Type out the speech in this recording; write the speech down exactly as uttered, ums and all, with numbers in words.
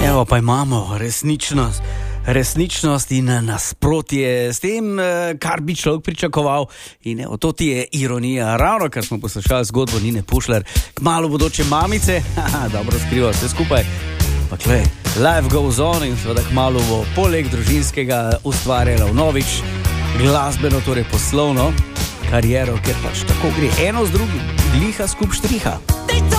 Evo pa imamo resničnost, resničnost in nasprotje s tem, kar bi človek pričakoval. In evo, to ti je ironija. Ravno, kar smo poslušali zgodbo Nine Pušlar, kmalu bodoče mamice, haha, dobro skriva vse skupaj. Pa klej, life goes on in seveda kmalu bo poleg družinskega ustvarjala vnovič glasbeno, torej poslovno kariero, ker pač tako gre eno z drugim, gliha skup štriha.